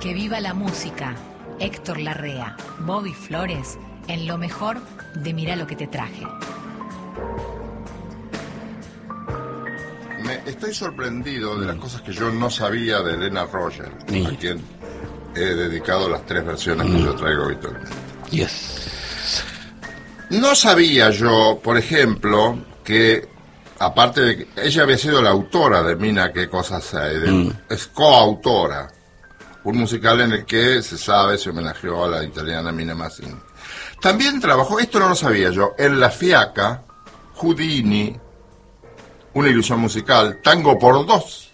Que viva la música. Héctor Larrea, Bobby Flores, en lo mejor de Mirá lo que te traje. Estoy sorprendido de las cosas que yo no sabía de Elena Roger, a quien he dedicado las 3 versiones que yo traigo habitualmente. No sabía yo, por ejemplo, que aparte de que ella había sido la autora de Mina, qué cosas hay, es coautora, un musical en el que se homenajeó a la italiana Mina Mazzini. También trabajó, esto no lo sabía yo, en La Fiaca, Houdini, Una ilusión musical, Tango por dos,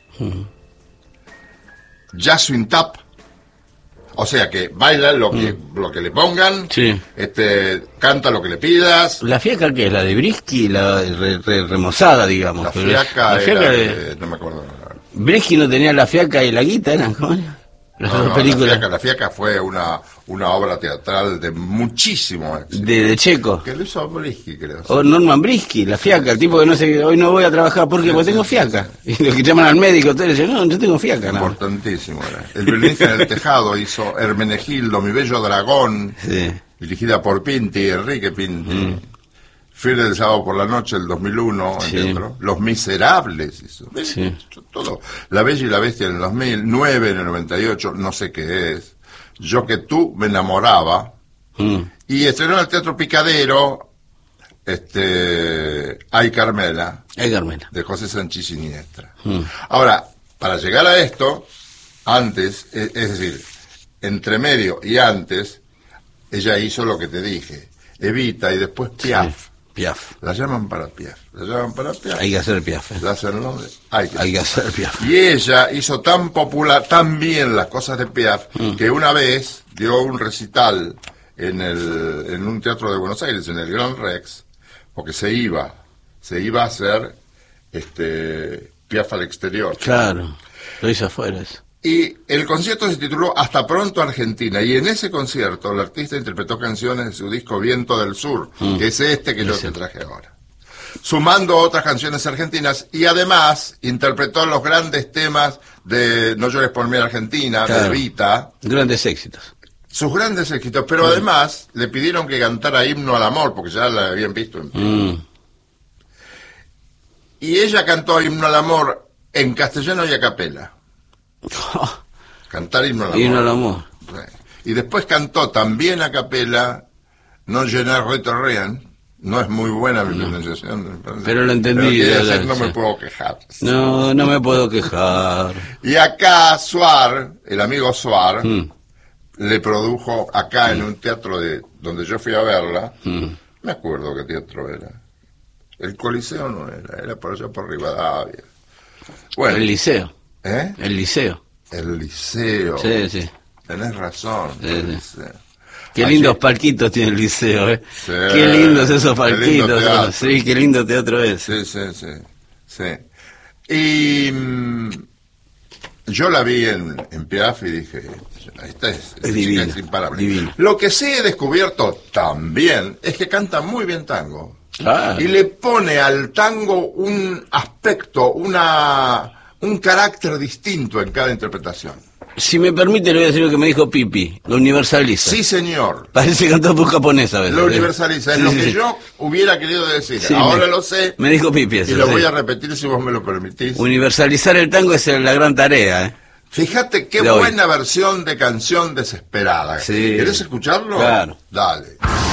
Jazz in Tap, o sea que baila lo que le pongan, canta lo que le pidas. ¿La Fiaca qué es? ¿La de Brisky? La remozada, digamos. La Fiaca era no me acuerdo. Brisky no tenía La Fiaca y La Guita, ¿eran? ¿Cómo era? La Fiaca fue una obra teatral de muchísimo éxito. De Checo. Que lo hizo Brisky, creo. O Norman Brisky, La Fiaca, el tipo que no sé, hoy no voy a trabajar porque tengo fiaca. Y los que llaman al médico, ustedes dicen, no, yo tengo fiaca. Importantísimo era. El violinista en el tejado hizo Hermenegildo, Mi bello dragón, dirigida por Pinti, Enrique Pinti. Fiebre del sábado por la noche, el 2001, Los Miserables hizo. Todo. La Bella y la Bestia en el 2009, en el 98, no sé qué es. Yo que tú me enamoraba. Y estrenó en el Teatro Picadero Ay Carmela, de José Sanchís Siniestra. Ahora, para llegar a esto, antes, es decir, entre medio y antes, ella hizo lo que te dije, Evita y después Piaf. La llaman para Piaf. Hay que hacer Piaf. Hay que hacer Piaf. Y ella hizo tan bien las cosas de Piaf, que una vez dio un recital en un teatro de Buenos Aires, en el Gran Rex, porque se iba a hacer Piaf al exterior. Claro, lo hizo afuera eso. Y el concierto se tituló Hasta pronto Argentina, y en ese concierto el artista interpretó canciones de su disco Viento del Sur, que es que yo te traje ahora, sumando otras canciones argentinas, y además interpretó los grandes temas de No llores por mí Argentina, de Evita. Grandes éxitos. Sus grandes éxitos, pero además le pidieron que cantara Himno al Amor, porque ya la habían visto en vivo. Y ella cantó Himno al Amor en castellano y a capela. Cantar Himno al Amor. Y después cantó también a capela No llenar retorrean. No es muy buena mi pronunciación, pero lo entendí. No me puedo quejar. No me puedo quejar. Y acá Suar, el amigo Suar, le produjo acá en un teatro donde yo fui a verla. Me acuerdo qué teatro era. El Coliseo no era por allá por Rivadavia. Bueno, el Liceo. El Liceo. Sí. Tenés razón. Qué lindos palquitos tiene el Liceo, Qué lindos esos palquitos. Qué lindo teatro es. Sí. Y yo la vi en Piaf y dije, esta es divina, es imparable. Divina. Lo que sí he descubierto también es que canta muy bien tango. Y le pone al tango un aspecto, un carácter distinto en cada interpretación. Si me permite, le voy a decir lo que me dijo Pipi, lo universaliza. Sí, señor. Parece que cantó por japonés a veces. Lo universaliza, es lo que yo hubiera querido decir. Ahora lo sé. Me dijo Pipi eso. Y lo voy a repetir si vos me lo permitís. Universalizar el tango es la gran tarea, Fíjate qué buena versión de Canción Desesperada. ¿Querés escucharlo? Claro. Dale.